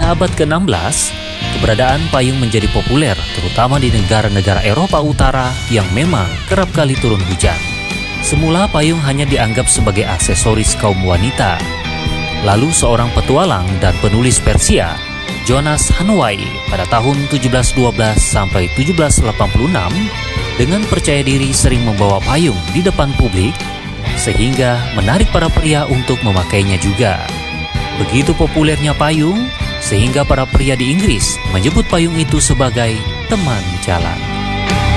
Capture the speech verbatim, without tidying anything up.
Pada abad ke-enam belas, keberadaan payung menjadi populer terutama di negara-negara Eropa Utara yang memang kerap kali turun hujan. Semula payung hanya dianggap sebagai aksesoris kaum wanita. Lalu seorang petualang dan penulis Persia, Jonas Hanuai, pada tahun tujuh belas dua belas sampai tujuh belas delapan puluh enam dengan percaya diri sering membawa payung di depan publik sehingga menarik para pria untuk memakainya juga. Begitu populernya payung, sehingga para pria di Inggris menyebut payung itu sebagai teman jalan.